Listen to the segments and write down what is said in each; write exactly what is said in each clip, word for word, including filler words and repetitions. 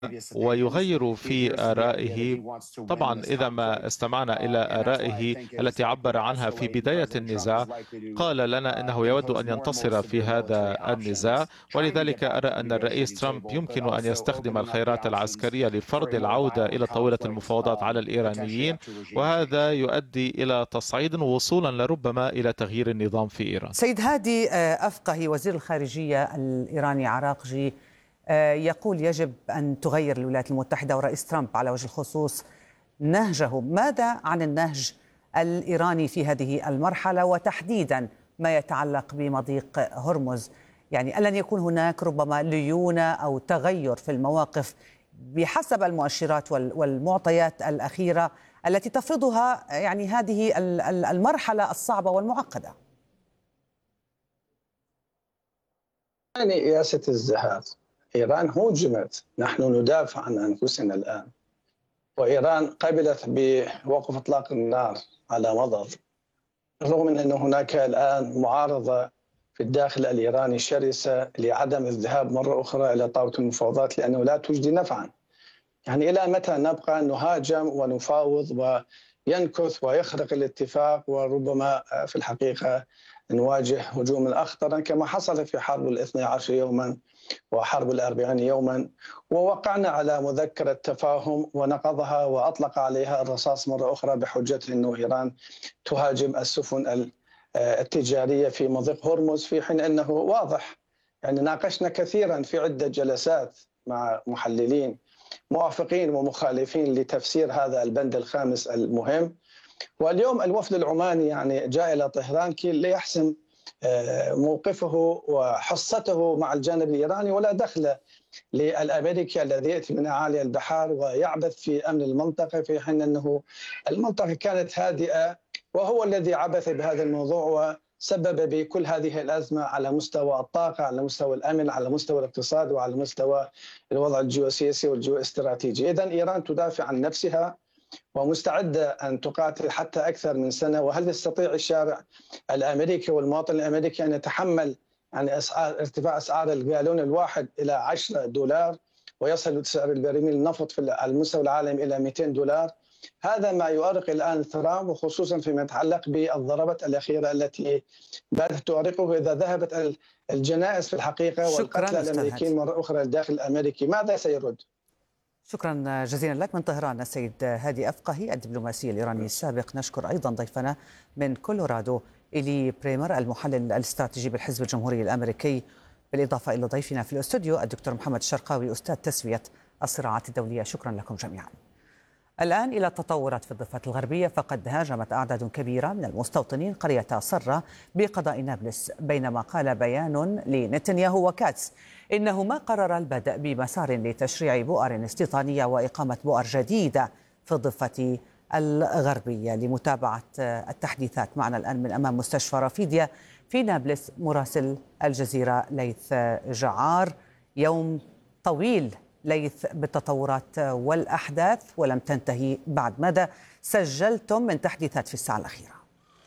ويغير في آرائه. طبعا إذا ما استمعنا إلى آرائه التي عبر عنها في بداية النزاع، قال لنا أنه يود أن ينتصر في هذا النزاع، ولذلك أرى أن الرئيس ترامب يمكن أن يستخدم الخيارات العسكرية لفرض العودة إلى طاولة المفاوضات على الإيرانيين، وهذا يؤدي إلى تصعيد وصولا لربما إلى تغيير النظام في إيران. سيد هادي أفقهي وزير الخارجية الإيراني عراقجي يقول يجب أن تغير الولايات المتحدة والرئيس ترامب على وجه الخصوص نهجه. ماذا عن النهج الإيراني في هذه المرحلة، وتحديدا ما يتعلق بمضيق هرمز؟ يعني ألن يكون هناك ربما ليونة أو تغير في المواقف بحسب المؤشرات والمعطيات الأخيرة التي تفرضها يعني هذه المرحلة الصعبة والمعقدة؟ يعني ياسة الزهاد، إيران هوجمت، نحن ندافع عن أنفسنا الآن، وإيران قبلت بوقف إطلاق النار على مضض، رغم من أن هناك الآن معارضة في الداخل الإيراني شرسة لعدم الذهاب مرة أخرى إلى طاولة المفاوضات لأنه لا تجدي نفعا. يعني إلى متى نبقى نهاجم ونفاوض وينكث ويخرق الاتفاق، وربما في الحقيقة نواجه هجوما أخطرا كما حصل في حرب الاثني عشر يوما وحرب الأربعين يوما، ووقعنا على مذكرة تفاهم ونقضها وأطلق عليها الرصاص مرة أخرى بحجة أنه إيران تهاجم السفن التجارية في مضيق هرمز، في حين أنه واضح. يعني ناقشنا كثيرا في عدة جلسات مع محللين موافقين ومخالفين لتفسير هذا البند الخامس المهم، واليوم الوفد العماني يعني جاء إلى طهران كي ليحسم موقفه وحصته مع الجانب الإيراني، ولا دخل للأمريكي الذي يأتي من أعالي البحار ويعبث في أمن المنطقة، في حين أنه المنطقة كانت هادئة وهو الذي عبث بهذا الموضوع وسبب بكل هذه الأزمة على مستوى الطاقة، على مستوى الأمن، على مستوى الاقتصاد، وعلى مستوى الوضع الجيوسياسي والجيوستراتيجي. إذن إيران تدافع عن نفسها ومستعدة أن تقاتل حتى أكثر من سنة. وهل يستطيع الشارع الأمريكي والمواطن الأمريكي أن يتحمل يعني أسعار ارتفاع أسعار الجالون الواحد إلى عشرة دولار ويصل سعر البرميل النفط في المستوى العالمي إلى مئتين دولار؟ هذا ما يؤرق الآن ترامب، وخصوصا فيما يتعلق بالضربات الأخيرة التي باتت تؤرقه إذا ذهبت الجنائز في الحقيقة والقتلى الأمريكيين مرة أخرى الداخل الأمريكي. ماذا سيرد؟ شكرا جزيلا لك من طهران السيد هادي أفقهي الدبلوماسي الإيراني السابق. نشكر أيضا ضيفنا من كولورادو إيلي بريمر المحلل الاستراتيجي بالحزب الجمهوري الأمريكي، بالإضافة إلى ضيفنا في الاستوديو الدكتور محمد الشرقاوي أستاذ تسوية الصراعات الدولية. شكرا لكم جميعا. الآن إلى التطورات في الضفة الغربية، فقد هاجمت أعداد كبيرة من المستوطنين قرية صرة بقضاء نابلس، بينما قال بيان لنتنياهو وكاتس إنه ما قرر البدء بمسار لتشريع بؤر استيطانية وإقامة بؤر جديدة في الضفة الغربية. لمتابعة التحديثات معنا الآن من أمام مستشفى رافيديا في نابلس مراسل الجزيرة ليث جعار. يوم طويل ليث بالتطورات والأحداث ولم تنتهي بعد. ماذا سجلتم من تحديثات في الساعة الأخيرة؟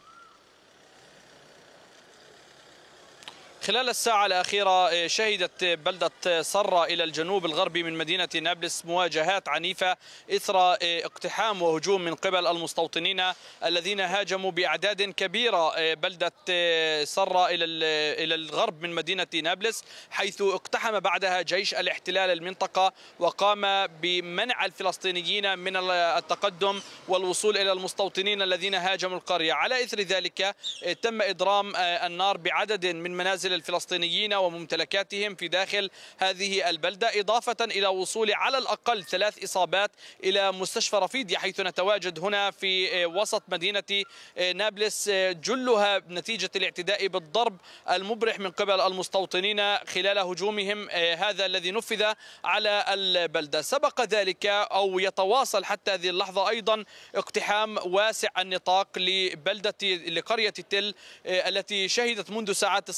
خلال الساعة الأخيرة شهدت بلدة صرة إلى الجنوب الغربي من مدينة نابلس مواجهات عنيفة إثر اقتحام وهجوم من قبل المستوطنين الذين هاجموا بأعداد كبيرة بلدة صرة إلى إلى الغرب من مدينة نابلس، حيث اقتحم بعدها جيش الاحتلال المنطقة وقام بمنع الفلسطينيين من التقدم والوصول إلى المستوطنين الذين هاجموا القرية. على إثر ذلك تم إضرام النار بعدد من منازل الفلسطينيين وممتلكاتهم في داخل هذه البلدة، إضافة إلى وصول على الأقل ثلاث إصابات إلى مستشفى رفيديا حيث نتواجد هنا في وسط مدينة نابلس، جلها نتيجة الاعتداء بالضرب المبرح من قبل المستوطنين خلال هجومهم هذا الذي نفذ على البلدة. سبق ذلك أو يتواصل حتى هذه اللحظة أيضا اقتحام واسع النطاق لبلدة لقرية تل التي شهدت منذ ساعات الصباح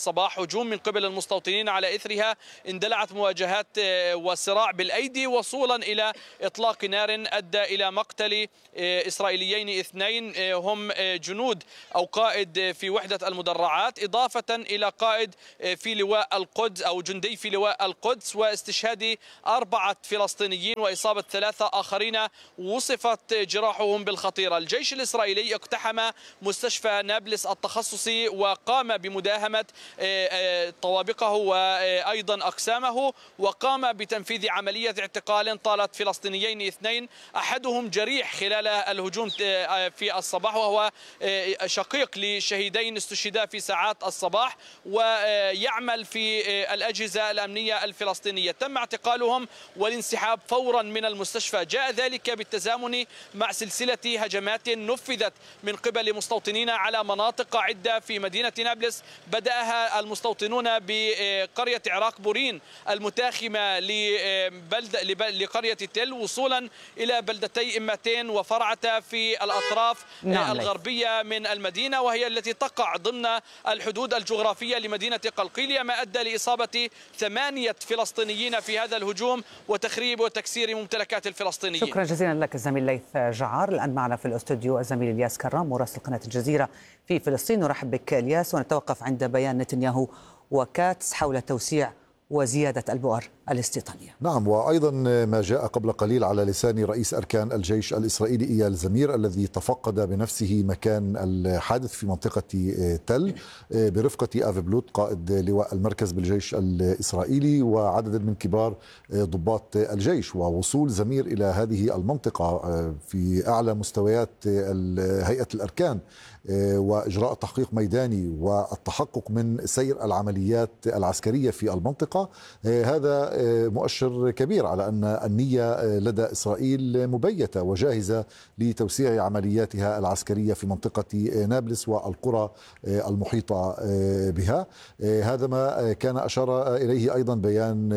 هجوم من قبل المستوطنين. على إثرها اندلعت مواجهات وصراع بالأيدي وصولا إلى إطلاق نار أدى إلى مقتل إسرائيليين اثنين هم جنود أو قائد في وحدة المدرعات، إضافة إلى قائد في لواء القدس أو جندي في لواء القدس، واستشهاد أربعة فلسطينيين وإصابة ثلاثة آخرين وصفت جراحهم بالخطيرة. الجيش الإسرائيلي اقتحم مستشفى نابلس التخصصي وقام بمداهمة طوابقه وأيضا أقسامه، وقام بتنفيذ عملية اعتقال طالت فلسطينيين اثنين، أحدهم جريح خلال الهجوم في الصباح وهو شقيق لشهيدين استشهدا في ساعات الصباح ويعمل في الأجهزة الأمنية الفلسطينية. تم اعتقالهم والانسحاب فورا من المستشفى. جاء ذلك بالتزامن مع سلسلة هجمات نفذت من قبل مستوطنين على مناطق عدة في مدينة نابلس، بدأها المستوطنون بقرية عراق بورين المتاخمة لقرية تل، وصولا إلى بلدتي إمتين وفرعة في الأطراف نعم الغربية من المدينة، وهي التي تقع ضمن الحدود الجغرافية لمدينة قلقيلية، ما أدى لإصابة ثمانية فلسطينيين في هذا الهجوم وتخريب وتكسير ممتلكات الفلسطينيين. شكرا جزيلا لك الزميل ليث جعار. الآن معنا في الاستوديو الزميل الياس كرام مراسل قناة الجزيرة في فلسطين. نرحب بك الياس، ونتوقف عند بيان نتنياهو وكاتس حول توسيع وزيادة البؤر الاستيطانية. نعم، وأيضا ما جاء قبل قليل على لسان رئيس أركان الجيش الإسرائيلي إيال زمير الذي تفقد بنفسه مكان الحادث في منطقة تل برفقة آف بلوت قائد لواء المركز بالجيش الإسرائيلي وعدد من كبار ضباط الجيش. ووصول زمير إلى هذه المنطقة في أعلى مستويات هيئة الأركان وإجراء تحقيق ميداني والتحقق من سير العمليات العسكرية في المنطقة، هذا مؤشر كبير على أن النية لدى إسرائيل مبيتة وجاهزة لتوسيع عملياتها العسكرية في منطقة نابلس والقرى المحيطة بها. هذا ما كان أشار إليه أيضا بيان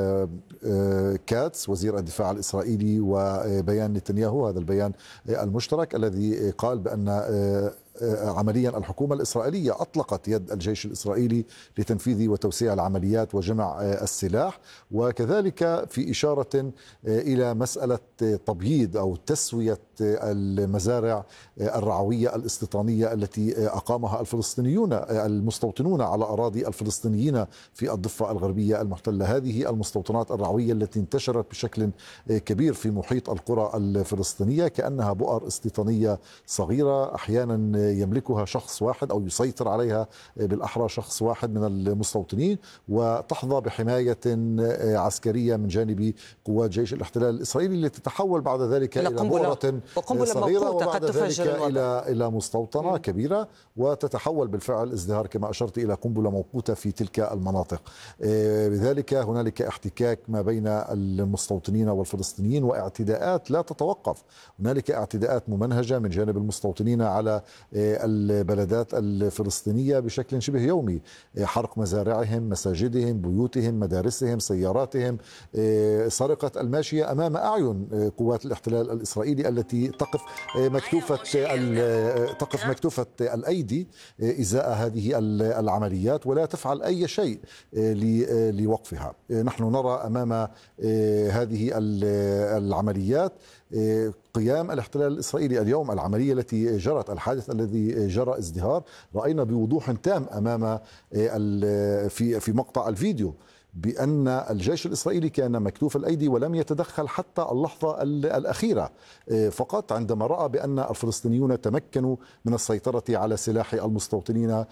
كاتس وزير الدفاع الإسرائيلي وبيان نتنياهو، هذا البيان المشترك الذي قال بأن عمليا الحكومة الإسرائيلية أطلقت يد الجيش الإسرائيلي لتنفيذ وتوسيع العمليات وجمع السلاح، وكذلك في إشارة إلى مسألة تبييض أو تسوية المزارع الرعوية الاستيطانية التي أقامها الفلسطينيون المستوطنون على أراضي الفلسطينيين في الضفة الغربية المحتلة. هذه المستوطنات الرعوية التي انتشرت بشكل كبير في محيط القرى الفلسطينية كأنها بؤر استيطانية صغيرة أحيانا يملكها شخص واحد أو يسيطر عليها بالأحرى شخص واحد من المستوطنين، وتحظى بحماية عسكرية من جانب قوات جيش الاحتلال الإسرائيلي اللي تتحول بعد ذلك إلى بؤرة صغيرة وبعد ذلك إلى إلى مستوطنة كبيرة وتتحول بالفعل ازدهار كما أشرت إلى قنبلة موقوتة في تلك المناطق. بذلك هنالك احتكاك ما بين المستوطنين والفلسطينيين واعتداءات لا تتوقف. هنالك اعتداءات ممنهجة من جانب المستوطنين على البلدات الفلسطينية بشكل شبه يومي، حرق مزارعهم، مساجدهم، بيوتهم، مدارسهم، سياراتهم، سرقة الماشية أمام أعين قوات الاحتلال الإسرائيلي التي تقف مكتوفة تقف مكتوفة الأيدي إزاء هذه العمليات ولا تفعل أي شيء لوقفها. نحن نرى أمام هذه العمليات قيام الاحتلال الإسرائيلي اليوم. العملية التي جرت، الحادث الذي جرى ازدهار، رأينا بوضوح تام أمام في في مقطع الفيديو بأن الجيش الإسرائيلي كان مكتوف الأيدي ولم يتدخل حتى اللحظة الأخيرة، فقط عندما رأى بأن الفلسطينيون تمكنوا من السيطرة على سلاح المستوطنين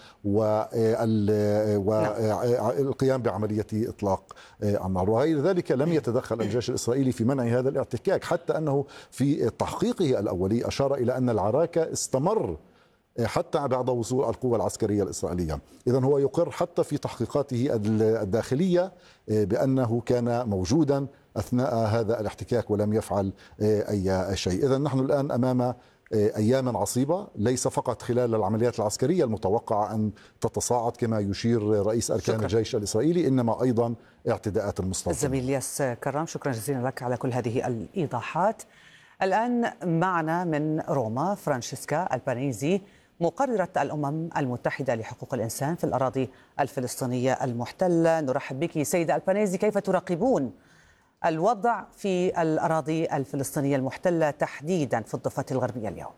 والقيام بعملية إطلاق النار. وغير ذلك لم يتدخل الجيش الإسرائيلي في منع هذا الاعتكاك، حتى أنه في تحقيقه الأولي أشار إلى أن العراكة استمر حتى بعد وصول القوى العسكرية الإسرائيلية. إذن هو يقر حتى في تحقيقاته الداخلية بأنه كان موجودا أثناء هذا الاحتكاك ولم يفعل أي شيء. إذن نحن الآن أمام أيام عصيبة، ليس فقط خلال العمليات العسكرية المتوقعة أن تتصاعد كما يشير رئيس أركان شكرا. الجيش الإسرائيلي، إنما أيضا اعتداءات المستوطنين. الزميل الياس كرام، شكرا جزيلا لك على كل هذه الإيضاحات. الآن معنا من روما فرانشيسكا البانيزي مقررة الأمم المتحدة لحقوق الإنسان في الأراضي الفلسطينية المحتلة. نرحب بك سيدة البانيزي، كيف تراقبون الوضع في الأراضي الفلسطينية المحتلة تحديدا في الضفة الغربية اليوم؟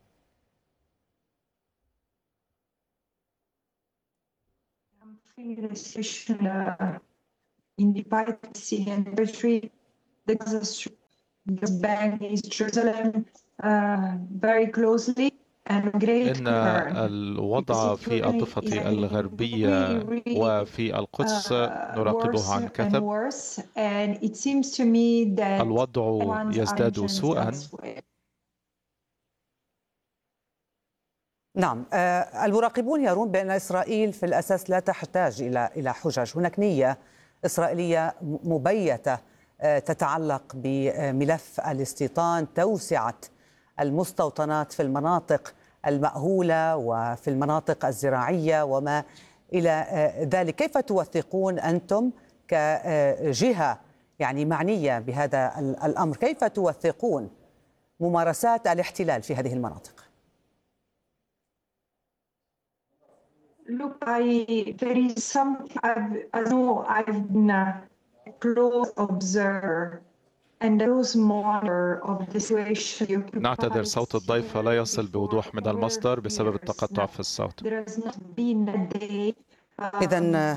إن الوضع في الضفة الغربية وفي القدس نراقبه عن كثب. الوضع يزداد سوءا. نعم، المراقبون يرون بأن إسرائيل في الأساس لا تحتاج إلى إلى حجج، هناك نية إسرائيلية مبيتة تتعلق بملف الاستيطان، توسعة المستوطنات في المناطق المأهولة وفي المناطق الزراعية وما إلى ذلك. كيف توثقون أنتم كجهة يعني معنية بهذا الأمر، كيف توثقون ممارسات الاحتلال في هذه المناطق؟ Look, I, there is some, I've, I know I've been a close observer and close monitor of the situation. نعتذر، صوت الضيف لا يصل بوضوح من المصدر بسبب التقطع في الصوت. إذن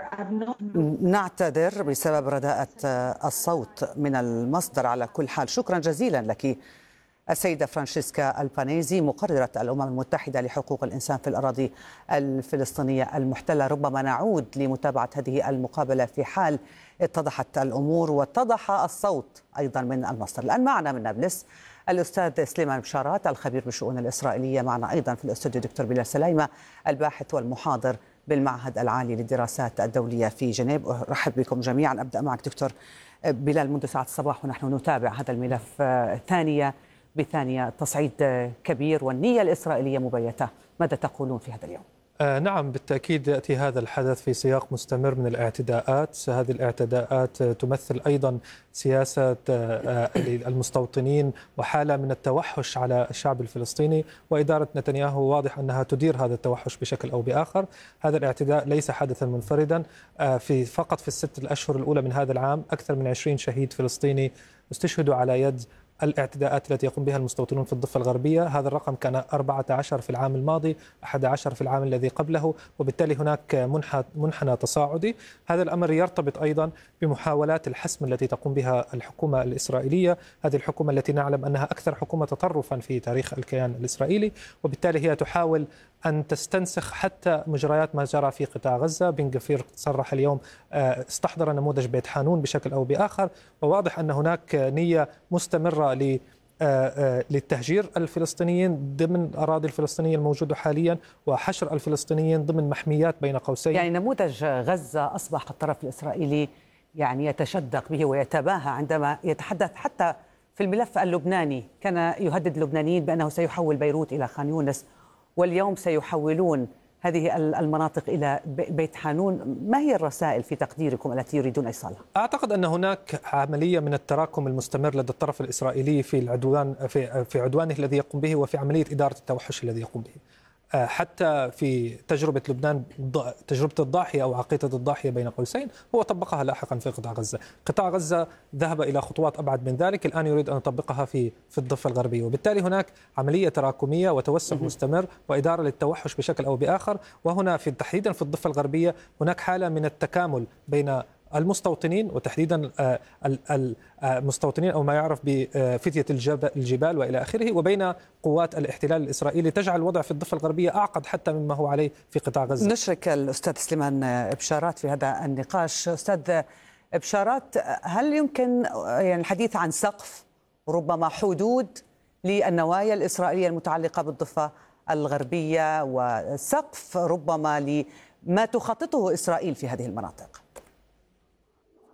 نعتذر بسبب رداءة الصوت من المصدر. على كل حال شكرا جزيلا لك السيدة فرانشيسكا البانيزي، مقررة الأمم المتحدة لحقوق الإنسان في الأراضي الفلسطينية المحتلة. ربما نعود لمتابعة هذه المقابلة في حال اتضحت الأمور واتضح الصوت أيضا من المصدر. الآن معنا من نابلس الأستاذ سليمان بشارات الخبير بالشؤون الإسرائيلية، معنا أيضا في الاستوديو دكتور بلال سليمة الباحث والمحاضر بالمعهد العالي للدراسات الدولية في جنيف. أرحب بكم جميعا. أبدأ معك دكتور بلال. منذ ساعة الصباح ونحن نتابع هذا الملف ثانية بثانية، تصعيد كبير والنية الإسرائيلية مبيتة، ماذا تقولون في هذا اليوم؟ آه نعم، بالتأكيد يأتي هذا الحدث في سياق مستمر من الاعتداءات. هذه الاعتداءات تمثل أيضا سياسة آه المستوطنين وحالة من التوحش على الشعب الفلسطيني، وإدارة نتنياهو واضح أنها تدير هذا التوحش بشكل أو بآخر. هذا الاعتداء ليس حدثا منفردا. آه في فقط في الست الأشهر الأولى من هذا العام أكثر من عشرين شهيد فلسطيني استشهدوا على يد الاعتداءات التي يقوم بها المستوطنون في الضفة الغربية. هذا الرقم كان أربعة عشر في العام الماضي، أحد عشر في العام الذي قبله، وبالتالي هناك منحنى تصاعدي. هذا الأمر يرتبط أيضا بمحاولات الحسم التي تقوم بها الحكومة الإسرائيلية، هذه الحكومة التي نعلم أنها أكثر حكومة تطرفا في تاريخ الكيان الإسرائيلي، وبالتالي هي تحاول أن تستنسخ حتى مجريات ما جرى في قطاع غزة. بن غفير صرح اليوم استحضر نموذج بيت حانون بشكل أو بآخر، وواضح أن هناك نية مستمرة للتهجير الفلسطينيين ضمن الأراضي الفلسطينية الموجودة حاليا وحشر الفلسطينيين ضمن محميات بين قوسين. يعني نموذج غزة أصبح الطرف الإسرائيلي يعني يتشدق به ويتباهى عندما يتحدث حتى في الملف اللبناني. كان يهدد اللبنانيين بأنه سيحول بيروت إلى خان يونس، واليوم سيحولون هذه المناطق إلى بيت حانون. ما هي الرسائل في تقديركم التي يريدون إيصالها؟ أعتقد أن هناك عملية من التراكم المستمر لدى الطرف الإسرائيلي في العدوان في في عدوانه الذي يقوم به وفي عملية إدارة التوحش الذي يقوم به. حتى في تجربة لبنان، تجربة الضاحية أو عقيدة الضاحية بين قوسين، هو طبقها لاحقا في قطاع غزة. قطاع غزة ذهب إلى خطوات أبعد من ذلك، الآن يريد أن يطبقها في في الضفة الغربية، وبالتالي هناك عملية تراكمية وتوسع مستمر وإدارة للتوحش بشكل أو بآخر. وهنا في تحديدا في الضفة الغربية هناك حالة من التكامل بين المستوطنين وتحديدا المستوطنين أو ما يعرف بفتية الجبال وإلى آخره، وبين قوات الاحتلال الإسرائيلي، تجعل الوضع في الضفة الغربية أعقد حتى مما هو عليه في قطاع غزة. نشرك الأستاذ سليمان بشارات في هذا النقاش. أستاذ بشارات، هل يمكن يعني الحديث عن سقف ربما حدود للنوايا الإسرائيلية المتعلقة بالضفة الغربية وسقف ربما لما تخططه إسرائيل في هذه المناطق؟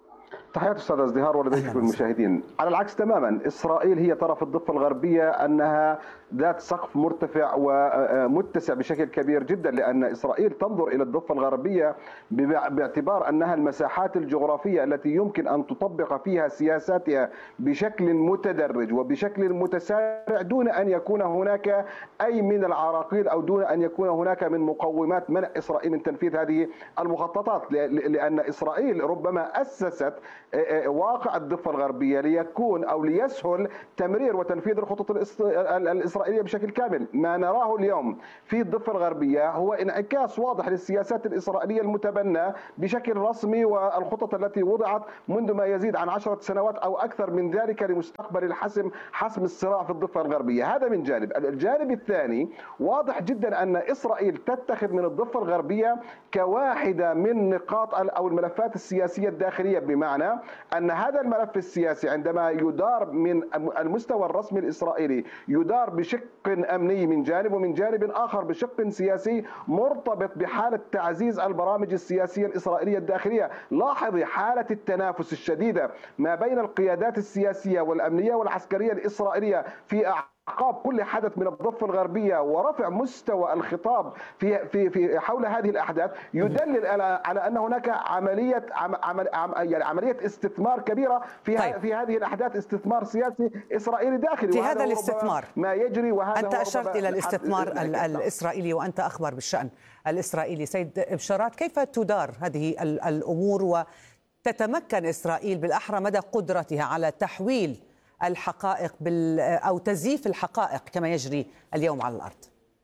تحياتي استاذ ازدهار ولديكم المشاهدين. على العكس تماما، اسرائيل هي ترى في الضفه الغربيه انها ذات سقف مرتفع ومتسع بشكل كبير جدا، لان اسرائيل تنظر الى الضفه الغربيه باعتبار انها المساحات الجغرافيه التي يمكن ان تطبق فيها سياساتها بشكل متدرج وبشكل متسارع دون ان يكون هناك اي من العراقيل او دون ان يكون هناك من مقومات منع اسرائيل من تنفيذ هذه المخططات، لان اسرائيل ربما اسست واقع الضفة الغربية ليكون أو ليسهل تمرير وتنفيذ الخطط الإسرائيلية بشكل كامل. ما نراه اليوم في الضفة الغربية هو انعكاس واضح للسياسات الإسرائيلية المتبنى بشكل رسمي والخطط التي وضعت منذ ما يزيد عن عشرة سنوات أو أكثر من ذلك لمستقبل الحسم حسم الصراع في الضفة الغربية. هذا من جانب. الجانب الثاني واضح جدا أن إسرائيل تتخذ من الضفة الغربية كواحدة من نقاط أو الملفات السياسية الداخلية، بمعنى أن هذا الملف السياسي عندما يدار من المستوى الرسمي الإسرائيلي يدار بشق أمني من جانب، ومن جانب آخر بشق سياسي مرتبط بحالة تعزيز البرامج السياسية الإسرائيلية الداخلية. لاحظي حالة التنافس الشديدة ما بين القيادات السياسية والأمنية والعسكرية الإسرائيلية في عقاب كل حدث من الضفة الغربية ورفع مستوى الخطاب في في في حول هذه الأحداث يدلل على أن هناك عملية عمل يعني عملية استثمار كبيرة في طيب. في هذه الأحداث، استثمار سياسي إسرائيلي داخلي في هذا الاستثمار ما يجري. وهذا أنت أشرت إلى الاستثمار الإسرائيلي وأنت أخبر بالشأن الإسرائيلي. سيد بشارات، كيف تدار هذه الأمور وتتمكن إسرائيل بالأحرى مدى قدرتها على تحويل الحقائق بال أو تزييف الحقائق كما يجري اليوم على الأرض؟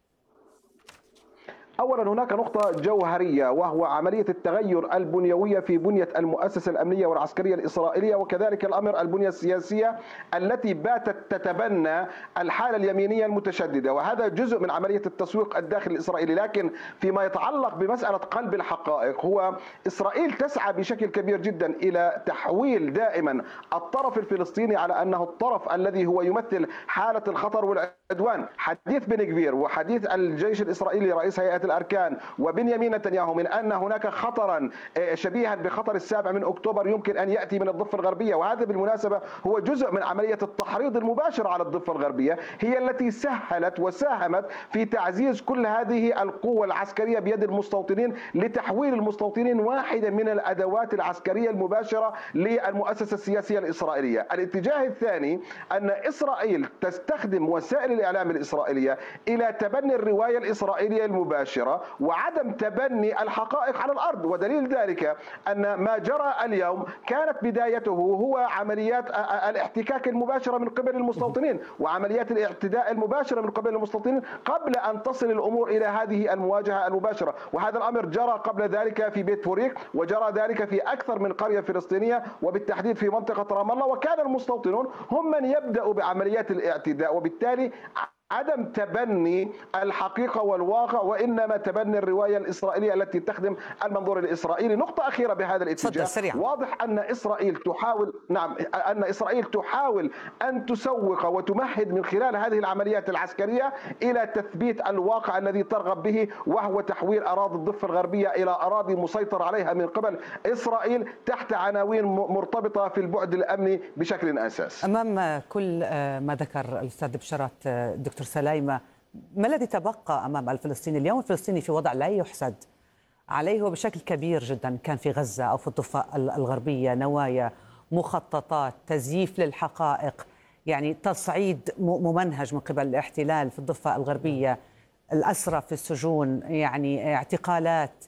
أولا هناك نقطة جوهرية وهو عملية التغير البنيوية في بنية المؤسسة الأمنية والعسكرية الإسرائيلية، وكذلك الأمر البنية السياسية التي باتت تتبنى الحالة اليمينية المتشددة، وهذا جزء من عملية التسويق الداخلي الإسرائيلي. لكن فيما يتعلق بمسألة قلب الحقائق، هو إسرائيل تسعى بشكل كبير جدا إلى تحويل دائما الطرف الفلسطيني على أنه الطرف الذي هو يمثل حالة الخطر والعدوان. حديث بن غفير وحديث الجيش الإسرائيلي رئيس هيئة الأركان وبنيامين نتنياهو من أن هناك خطرا شبيها بخطر السابع من أكتوبر يمكن أن يأتي من الضفة الغربية، وهذا بالمناسبة هو جزء من عملية التحريض المباشر على الضفة الغربية، هي التي سهلت وساهمت في تعزيز كل هذه القوة العسكرية بيد المستوطنين لتحويل المستوطنين واحدة من الأدوات العسكرية المباشرة للمؤسسة السياسية الإسرائيلية. الاتجاه الثاني أن إسرائيل تستخدم وسائل الإعلام الإسرائيلية إلى تبني الرواية الإسرائيلية المباشرة وعدم تبني الحقائق على الأرض، ودليل ذلك أن ما جرى اليوم كانت بدايته هو عمليات الاحتكاك المباشرة من قبل المستوطنين وعمليات الاعتداء المباشرة من قبل المستوطنين قبل أن تصل الأمور إلى هذه المواجهة المباشرة. وهذا الأمر جرى قبل ذلك في بيت فوريق، وجرى ذلك في أكثر من قرية فلسطينية وبالتحديد في منطقة رام الله، وكان المستوطنون هم من يبدأوا بعمليات الاعتداء، وبالتالي عدم تبني الحقيقة والواقع وإنما تبني الرواية الإسرائيلية التي تخدم المنظور الإسرائيلي. نقطة أخيرة بهذا الاتجاه، واضح أن إسرائيل تحاول نعم أن إسرائيل تحاول أن تسوق وتمهد من خلال هذه العمليات العسكرية إلى تثبيت الواقع الذي ترغب به، وهو تحويل أراضي الضفة الغربية إلى أراضي مسيطر عليها من قبل إسرائيل تحت عناوين مرتبطة في البعد الأمني بشكل أساسي. أمام كل ما ذكر الأستاذ بشارات دكتور سلايمة، ما الذي تبقى أمام الفلسطيني اليوم؟ الفلسطيني في وضع لا يحسد عليه وبشكل كبير جدا، كان في غزة أو في الضفة الغربية نوايا، مخططات، تزييف للحقائق، يعني تصعيد ممنهج من قبل الاحتلال في الضفة الغربية، الأسرى في السجون، يعني اعتقالات،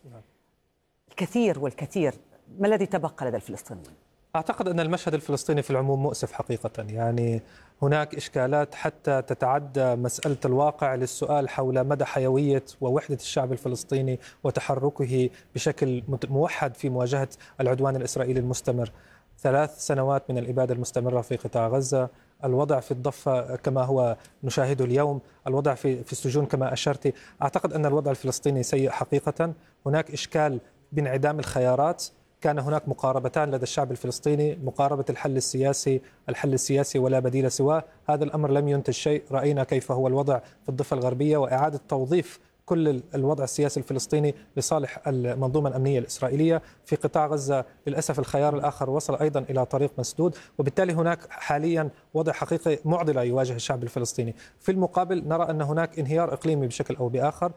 الكثير والكثير. ما الذي تبقى لدى الفلسطينيين؟ أعتقد أن المشهد الفلسطيني في العموم مؤسف حقيقة. يعني هناك إشكالات حتى تتعدى مسألة الواقع للسؤال حول مدى حيوية ووحدة الشعب الفلسطيني وتحركه بشكل موحد في مواجهة العدوان الإسرائيلي المستمر. ثلاث سنوات من الإبادة المستمرة في قطاع غزة، الوضع في الضفة كما هو نشاهده اليوم، الوضع في في السجون كما أشرت. أعتقد أن الوضع الفلسطيني سيء حقيقة. هناك إشكال بانعدام الخيارات. كان هناك مقاربتان لدى الشعب الفلسطيني، مقاربة الحل السياسي، الحل السياسي ولا بديل سواه. هذا الأمر لم ينتج شيء. رأينا كيف هو الوضع في الضفة الغربية وإعادة توظيف كل الوضع السياسي الفلسطيني لصالح المنظومة الأمنية الإسرائيلية. في قطاع غزة للأسف الخيار الآخر وصل أيضا إلى طريق مسدود، وبالتالي هناك حاليا وضع حقيقي معضلة يواجه الشعب الفلسطيني. في المقابل نرى أن هناك انهيار إقليمي بشكل أو بآخر،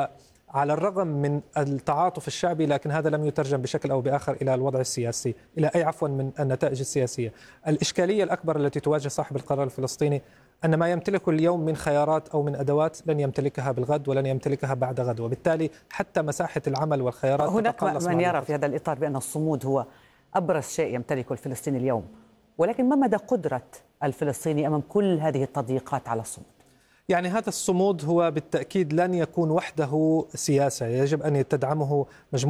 وعلى الرغم من التعاطف الشعبي لكن هذا لم يترجم بشكل أو بآخر إلى الوضع السياسي، إلى أي عفوا من النتائج السياسية. الإشكالية الأكبر التي تواجه صاحب القرار الفلسطيني أن ما يمتلكه اليوم من خيارات أو من أدوات لن يمتلكها بالغد ولن يمتلكها بعد غد، وبالتالي حتى مساحة العمل والخيارات هناك من يرى في هذا الإطار بأن الصمود هو أبرز شيء يمتلكه الفلسطيني اليوم، ولكن ما مدى قدرة الفلسطيني أمام كل هذه التضييقات على الصمود؟ يعني هذا الصمود هو بالتأكيد لن يكون وحده سياسة، يجب أن تدعمه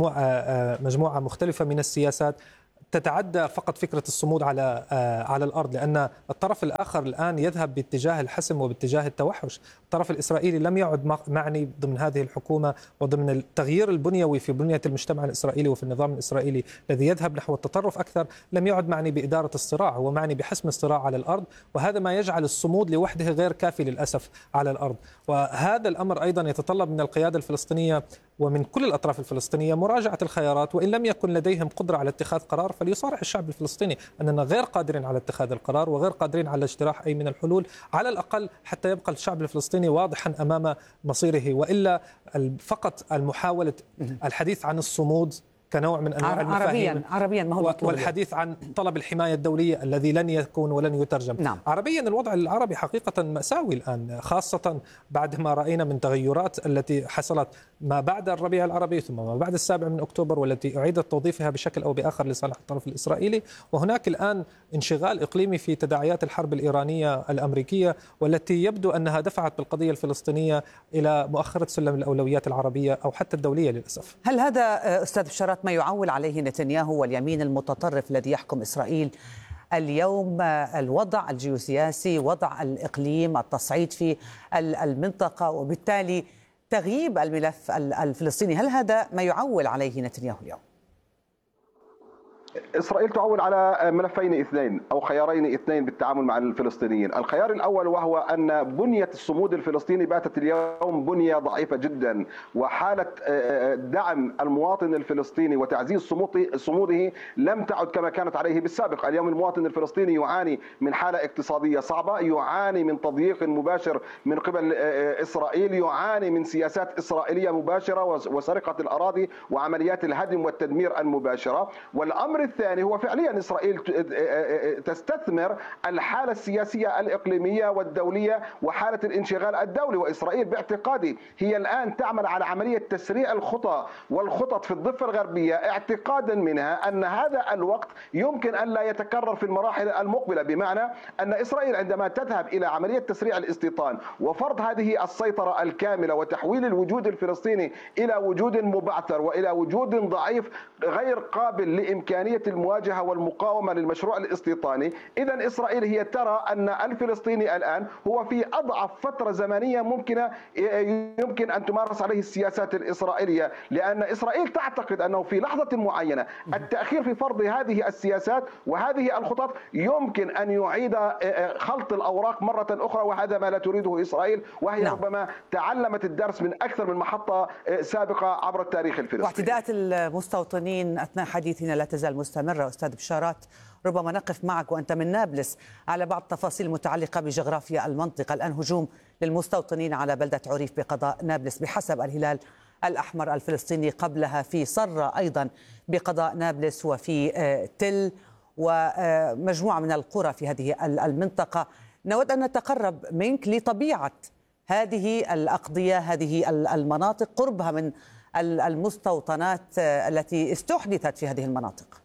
مجموعة مجموعة مختلفة من السياسات تتعدى فقط فكرة الصمود على على الأرض، لأن الطرف الآخر الآن يذهب باتجاه الحسم وباتجاه التوحش. الطرف الإسرائيلي لم يعد معني ضمن هذه الحكومة وضمن التغيير البنيوي في بنية المجتمع الإسرائيلي وفي النظام الإسرائيلي الذي يذهب نحو التطرف أكثر، لم يعد معني بإدارة الصراع، هو معني بحسم الصراع على الأرض، وهذا ما يجعل الصمود لوحده غير كافي للأسف على الأرض. وهذا الأمر أيضا يتطلب من القيادة الفلسطينية ومن كل الأطراف الفلسطينية مراجعة الخيارات، وإن لم يكن لديهم قدرة على اتخاذ قرار فليصارح الشعب الفلسطيني أننا غير قادرين على اتخاذ القرار وغير قادرين على اجتراح أي من الحلول، على الأقل حتى يبقى الشعب الفلسطيني واضحا أمام مصيره. وإلا فقط المحاولة الحديث عن الصمود كنوع من انواع عربيا المفاهيم عربيا ما هو والحديث عن طلب الحماية الدولية الذي لن يكون ولن يترجم. نعم. عربيا الوضع العربي حقيقة مأساوي الآن، خاصة بعد ما رأينا من تغيرات التي حصلت ما بعد الربيع العربي ثم ما بعد السابع من أكتوبر، والتي أعيدت توظيفها بشكل أو بآخر لصالح الطرف الإسرائيلي. وهناك الآن انشغال إقليمي في تداعيات الحرب الإيرانية الأمريكية، والتي يبدو أنها دفعت بالقضية الفلسطينية إلى مؤخرة سلم الأولويات العربية أو حتى الدولية للأسف. هل هذا أستاذ بشارات ما يعول عليه نتنياهو واليمين المتطرف الذي يحكم إسرائيل اليوم؟ الوضع الجيوسياسي، وضع الإقليم، التصعيد في المنطقة، وبالتالي تغييب الملف الفلسطيني، هل هذا ما يعول عليه نتنياهو اليوم؟ إسرائيل تعول على ملفين اثنين أو خيارين اثنين بالتعامل مع الفلسطينيين. الخيار الأول وهو أن بنية الصمود الفلسطيني باتت اليوم بنية ضعيفة جدا، وحالة دعم المواطن الفلسطيني وتعزيز صموده لم تعد كما كانت عليه بالسابق. اليوم المواطن الفلسطيني يعاني من حالة اقتصادية صعبة، يعاني من تضييق مباشر من قبل إسرائيل، يعاني من سياسات إسرائيلية مباشرة وسرقة الأراضي وعمليات الهدم والتدمير المباشرة. والأمر الثاني هو فعليا إسرائيل تستثمر الحالة السياسية الإقليمية والدولية وحالة الانشغال الدولي. وإسرائيل باعتقادي هي الآن تعمل على عملية تسريع الخطى والخطط في الضفة الغربية، اعتقادا منها أن هذا الوقت يمكن أن لا يتكرر في المراحل المقبلة، بمعنى أن إسرائيل عندما تذهب إلى عملية تسريع الاستيطان وفرض هذه السيطرة الكاملة وتحويل الوجود الفلسطيني إلى وجود مبعثر وإلى وجود ضعيف غير قابل لإمكانية المواجهة والمقاومة للمشروع الاستيطاني، إذا إسرائيل هي ترى أن الفلسطيني الآن هو في أضعف فترة زمنية ممكنة يمكن أن تمارس عليه السياسات الإسرائيلية، لأن إسرائيل تعتقد أنه في لحظة معينة التأخير في فرض هذه السياسات وهذه الخطط يمكن أن يعيد خلط الأوراق مرة أخرى، وهذا ما لا تريده إسرائيل، وهي نعم. ربما تعلمت الدرس من أكثر من محطة سابقة عبر التاريخ الفلسطيني. واعتداءات المستوطنين أثناء حديثنا لا تزال مستمرة أستاذ بشارات، ربما نقف معك وأنت من نابلس على بعض التفاصيل المتعلقة بجغرافيا المنطقة. الآن هجوم للمستوطنين على بلدة عريف بقضاء نابلس بحسب الهلال الأحمر الفلسطيني، قبلها في صرة أيضا بقضاء نابلس، وفي تل ومجموعة من القرى في هذه المنطقة. نود أن نتقرب منك لطبيعة هذه الأقضية، هذه المناطق، قربها من المستوطنات التي استحدثت في هذه المناطق.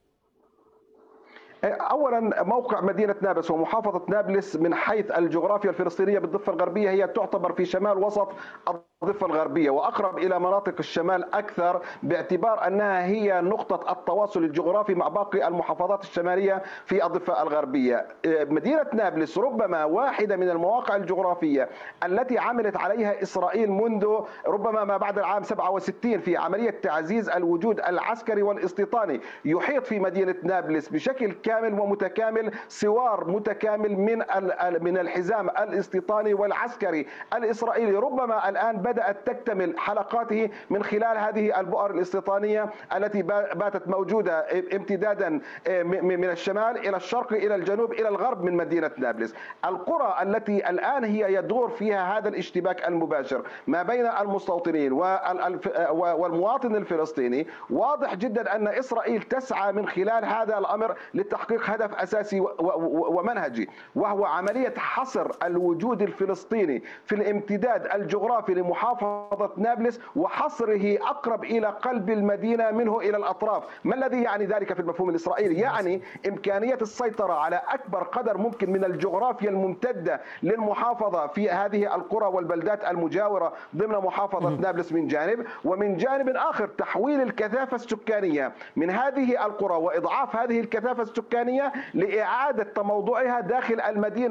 أولا موقع مدينة نابلس ومحافظة نابلس من حيث الجغرافيا الفلسطينية بالضفة الغربية هي تعتبر في شمال وسط الضفة الغربية وأقرب إلى مناطق الشمال أكثر، باعتبار أنها هي نقطة التواصل الجغرافي مع باقي المحافظات الشمالية في الضفة الغربية. مدينة نابلس ربما واحدة من المواقع الجغرافية التي عملت عليها إسرائيل منذ ربما ما بعد العام سبعة وستين في عملية تعزيز الوجود العسكري والاستيطاني. يحيط في مدينة نابلس بشكل كامل كامل ومتكامل، سوار متكامل من من الحزام الاستيطاني والعسكري الإسرائيلي. ربما الآن بدأت تكتمل حلقاته من خلال هذه البؤر الاستيطانية التي باتت موجودة امتدادا من الشمال إلى الشرق إلى الجنوب إلى الغرب من مدينة نابلس. القرى التي الآن هي يدور فيها هذا الاشتباك المباشر ما بين المستوطنين والمواطن الفلسطيني، واضح جدا أن إسرائيل تسعى من خلال هذا الأمر لتحقيق هدف أساسي ومنهجي، وهو عملية حصر الوجود الفلسطيني في الامتداد الجغرافي لمحافظة نابلس وحصره أقرب إلى قلب المدينة منه إلى الأطراف. ما الذي يعني ذلك في المفهوم الإسرائيلي؟ يعني إمكانية السيطرة على أكبر قدر ممكن من الجغرافيا الممتدة للمحافظة في هذه القرى والبلدات المجاورة ضمن محافظة نابلس من جانب، ومن جانب آخر تحويل الكثافة السكانية من هذه القرى وإضعاف هذه الكثافة السكانية لإعادة تموضعها داخل المدينة.